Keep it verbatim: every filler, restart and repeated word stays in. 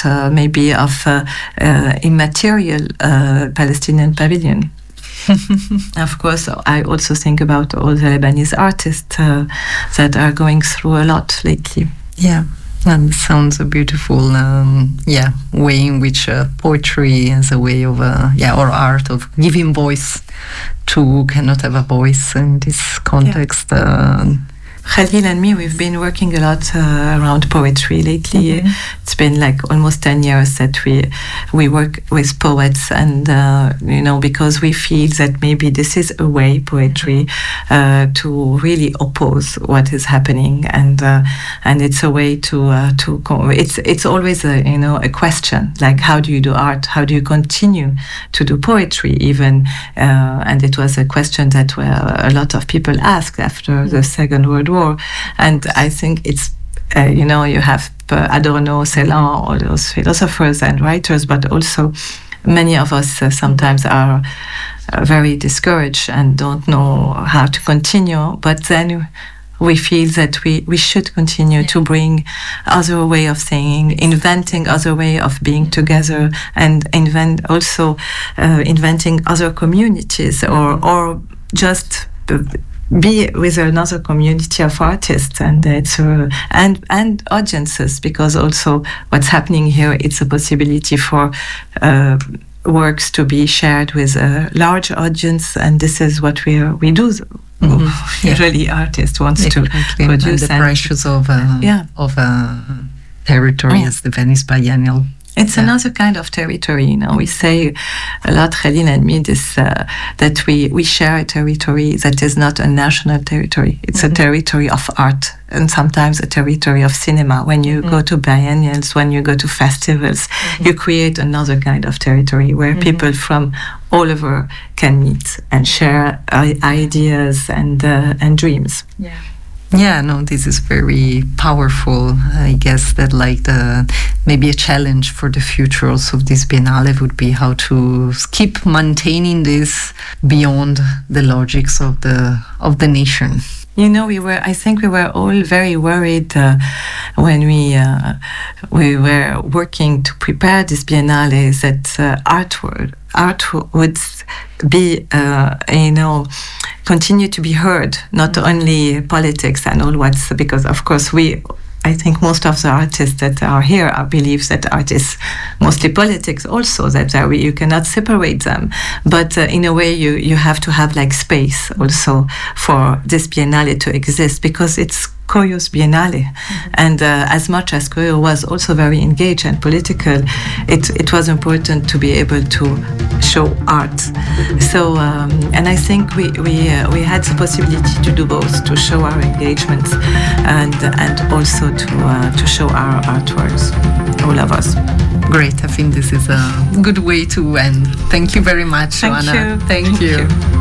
part uh, maybe of uh, uh, immaterial uh, Palestinian pavilion. Of course, I also think about all the Lebanese artists uh, that are going through a lot lately. Yeah, and it sounds a beautiful, um, yeah, way in which uh, poetry is a way of, uh, yeah, or art of giving voice to who cannot have a voice in this context. Yeah. Uh, Khalil and me, we've been working a lot uh, around poetry lately. Mm-hmm. It's been like almost ten years that we we work with poets, and uh, you know, because we feel that maybe this is a way, poetry, uh, to really oppose what is happening, and uh, and it's a way to uh, to co- it's it's always a you know a question, like how do you do art? How do you continue to do poetry even? Uh, and it was a question that were a lot of people asked after the Second World War. And I think it's, uh, you know, you have Adorno, Celan, all those philosophers and writers, but also many of us uh, sometimes are uh, very discouraged and don't know how to continue. But then we feel that we, we should continue yeah. to bring other way of saying, inventing other way of being together, and invent also uh, inventing other communities, or or just be with another community of artists, and it's uh, and and audiences, because also what's happening here, it's a possibility for uh, works to be shared with a large audience, and this is what we we do. Mm-hmm. Usually, yeah. artist wants exactly. to produce and the and pressures of uh, yeah. of uh, territory, oh. as the Venice Biennial. It's yeah. another kind of territory, you know. We say a lot, Khalil and me, this, uh, that we, we share a territory that is not a national territory. It's mm-hmm. a territory of art, and sometimes a territory of cinema. When you mm-hmm. go to biennials, when you go to festivals, mm-hmm. you create another kind of territory where mm-hmm. people from all over can meet and share uh, ideas and uh, and dreams. Yeah. Yeah, no, this is very powerful. I guess that like the maybe a challenge for the future also of this Biennale would be how to keep maintaining this beyond the logics of the of the nation. You know, we were. I think we were all very worried uh, when we uh, we were working to prepare this Biennale that uh, art would art would be, uh, you know, continue to be heard, not only politics and all what's, because of course we. I think most of the artists that are here are believes that art is mostly politics also, that are, you cannot separate them. But uh, in a way, you, you have to have like space also for this Biennale to exist, because it's Koyo's Biennale. Mm-hmm. And uh, as much as Koyo was also very engaged and political, it, it was important to be able to show art. So, um, and I think we we uh, we had the possibility to do both, to show our engagement and and also to uh, to show our artworks, all of us. Great. I think this is a good way to end. Thank you very much, Thank Joanna. You. Thank, Thank you. you.